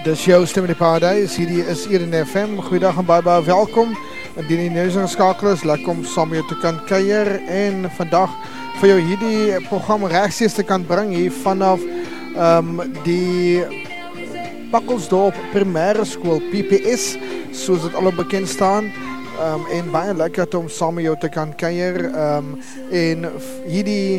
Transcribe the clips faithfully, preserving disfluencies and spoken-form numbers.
Dis jou stem in die paradijs, hierdie is Eden F M, goeiedag en baie baie welkom. Indien die nieuws ingeskakel is, lekker om saam met jou te kan kuier en vandag vir jou hierdie program rechtstreeks te kan bring hier vanaf um, die Pakkelsdorp Primêre Skool, P P S, soos dit al bekend staan. Um, en baie lekker om saam met jou te kan kuier um, en hierdie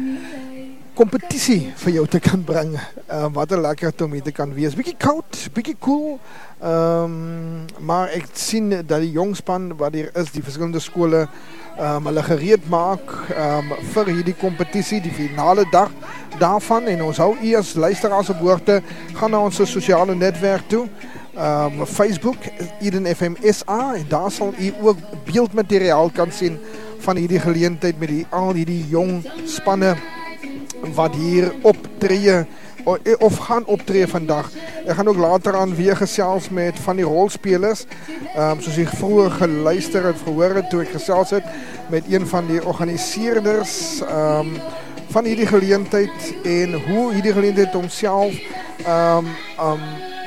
competitie vir jou te kan bring. Uh, wat een lekker om hier te kan wees. Bietjie koud, bietjie cool. Um, maar ek sien dat die jongspan wat hier is, die verskillende skole, um, hulle gereed maak um, vir hierdie competitie, die finale dag daarvan. En ons hou u as luisteraars op hoogte, gaan na ons sosiale netwerk toe. Um, Facebook, Eden F M S A, en daar sal u ook beeldmateriaal kan sien van hierdie geleentheid met die, al hierdie jong spanne wat hier optree of gaan optree vandag. Ek gaan ook later aan weer gesels met van die rolspelers, um, soos ek vroeger geluister het, gehoor het, toe ek gesels het met een van die organiseerders um, van hierdie geleentheid en hoe hierdie geleentheid homself um, um,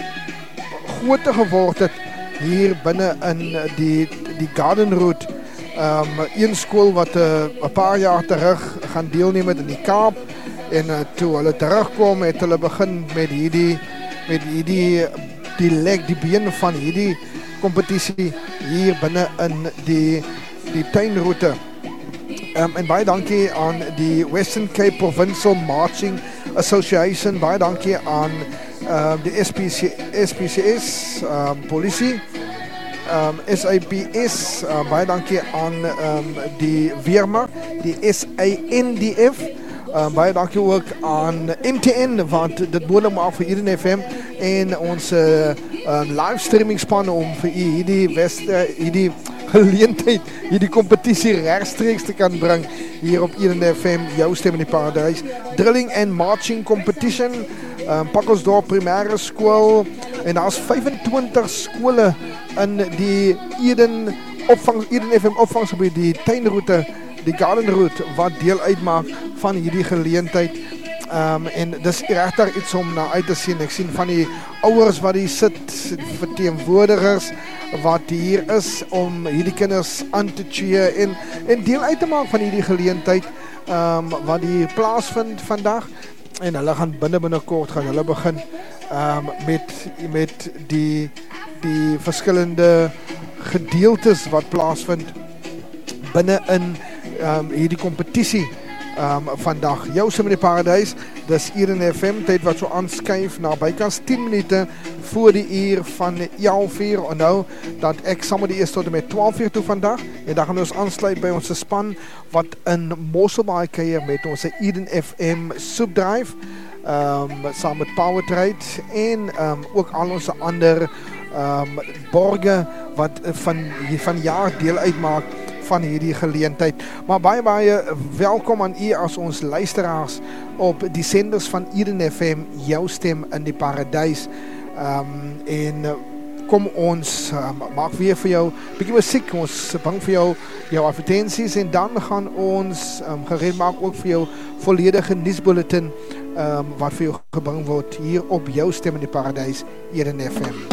groter geword het hier binne in die, die Garden Route, um, een skool wat uh, een paar jaar terug gaan deelneem het in die Kaap. En uh, toe hulle terugkom, het hulle begin met hierdie, met hierdie, die leg, die been van hierdie competitie hier binne in die, die tuinroute. Um, en baie dankie aan die Western Cape Provincial Marching Association, baie dankie aan um, die S P C, S P C S, um, polisie, um, S A P S, um, baie dankie aan um, die Weermacht, die S A N D F, Uh, baie dankie ook aan M T N, want dit moontlik maak vir Eden F M en ons uh, uh, livestreaming span om vir u hierdie weste, hierdie geleentheid, hierdie competitie rechtstreeks te kan bring hier op Eden F M, jou stem in die paradijs. Drilling and Marching Competition, um, Pakkelsdorp Primêre Skool, en daar is vyfentwintig skole in die Eden, opvang, Eden F M opvangsgebied, die tuinroute, die Garden Route, wat deel uitmaak van hierdie geleentheid. Um, en dis regtig iets om na uit te sien. Ek sien van die ouers wat hier sit, verteenwoordigers wat hier is om hierdie kinders aan te cheer en, en deel uit te maak van hierdie geleentheid um, wat hier plaasvind vandag. En hulle gaan binne binnekort gaan hulle begin um, met, met die, die verskillende gedeeltes wat plaasvind binne in Um, hierdie competitie um, vandag. Jou stem in die paradijs, dis Eden F M, tyd wat so aanskuif na bykans tien minute voor die uur van elf uur, en nou dat ek saam met die eerste tot en met twaalf uur toe vandag, en dan gaan ons aansluit by ons span wat in Mosselbaai kuier met ons Eden F M soepdrive, um, saam met Powertrade en um, ook al ons ander um, borge wat van, van jaar deel uitmaak van hierdie geleentheid. Maar baie baie welkom aan u as ons luisteraars op die senders van Eden F M, jou stem in die paradijs. Um, en kom ons um, maak weer vir jou bietjie musiek, ons bring vir jou jou advertensies en dan gaan ons um, gereed maak ook vir jou volledige nuusbulletin um, wat vir jou gebring word hier op jou stem in die paradijs, Eden F M.